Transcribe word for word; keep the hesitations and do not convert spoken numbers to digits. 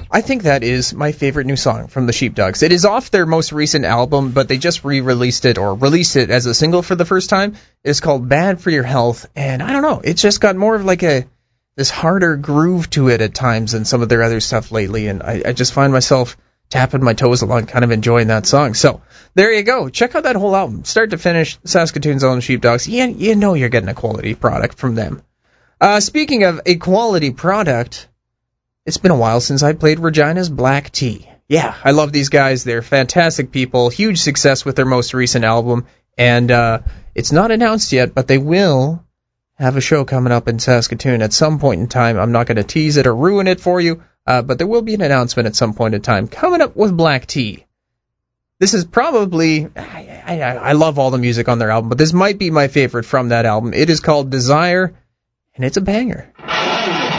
I think that is my favorite new song from the Sheepdogs. It is off their most recent album, but they just re-released it, or released it as a single for the first time. It's called Bad for Your Health, and I don't know, it's just got more of like a this harder groove to it at times than some of their other stuff lately, and I, I just find myself tapping my toes along, kind of enjoying that song. So, there you go. Check out that whole album. Start to finish, Saskatoon's own Sheepdogs. You, you know you're getting a quality product from them. Uh, speaking of a quality product, it's been a while since I played Regina's Black Tea. Yeah, I love these guys. They're fantastic people. Huge success with their most recent album. And uh, it's not announced yet, but they will have a show coming up in Saskatoon at some point in time. I'm not going to tease it or ruin it for you, uh, but there will be an announcement at some point in time coming up with Black Tea. This is probably, I, I, I love all the music on their album, but this might be my favorite from that album. It is called Desire, and it's a banger.